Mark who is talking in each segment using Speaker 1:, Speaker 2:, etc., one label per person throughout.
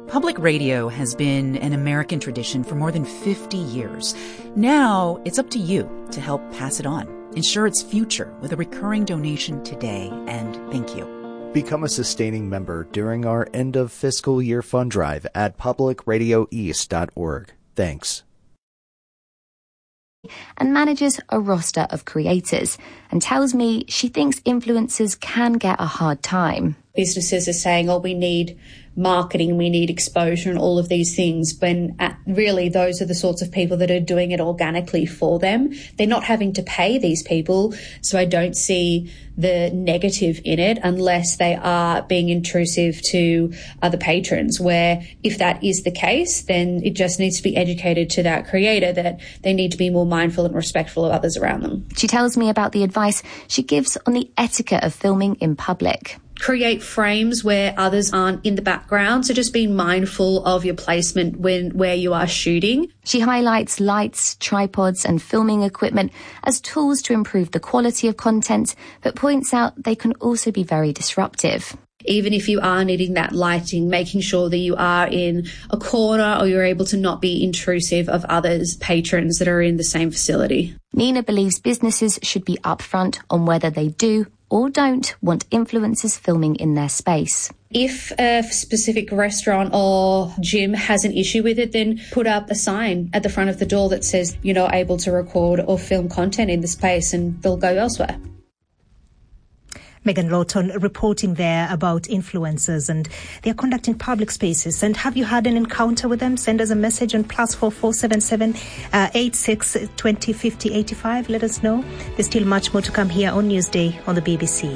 Speaker 1: Public radio has been an American tradition for more than 50 years. Now, it's up to you to help pass it on. Ensure its future with a recurring donation today, and thank you.
Speaker 2: Become a sustaining member during our end of fiscal year fund drive at publicradioeast.org. Thanks.
Speaker 3: And manages a roster of creators and tells me she thinks influencers can get a hard time.
Speaker 4: Businesses are saying, oh, we need marketing, we need exposure and all of these things, when really those are the sorts of people that are doing it organically for them. They're not having to pay these people, so I don't see the negative in it unless they are being intrusive to other patrons, where if that is the case, then it just needs to be educated to that creator that they need to be more mindful and respectful of others around them.
Speaker 3: She tells me about the advice she gives on the etiquette of filming in public.
Speaker 4: Create frames where others aren't in the background, so just being mindful of your placement where you are shooting.
Speaker 3: She highlights lights, tripods and filming equipment as tools to improve the quality of content, but points out they can also be very disruptive.
Speaker 4: Even if you are needing that lighting, making sure that you are in a corner or you're able to not be intrusive of others, patrons that are in the same facility.
Speaker 3: Nina believes businesses should be upfront on whether they do or don't want influencers filming in their space.
Speaker 4: If a specific restaurant or gym has an issue with it, then put up a sign at the front of the door that says you're not able to record or film content in the space, and they'll go elsewhere.
Speaker 5: Megan Lawton reporting there about influencers, and they are conducting public spaces. And have you had an encounter with them? Send us a message on +4477 86 20 50 85. Let us know. There's still much more to come here on Newsday on the BBC.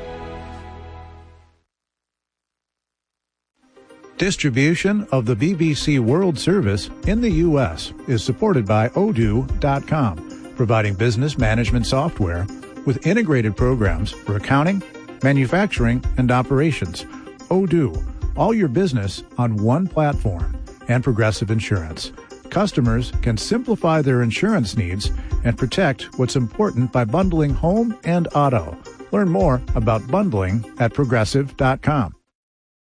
Speaker 6: Distribution of the BBC World Service in the U.S. is supported by Odoo.com, providing business management software with integrated programs for accounting, manufacturing, and operations. Odoo, all your business on one platform, and Progressive Insurance. Customers can simplify their insurance needs and protect what's important by bundling home and auto. Learn more about bundling at Progressive.com.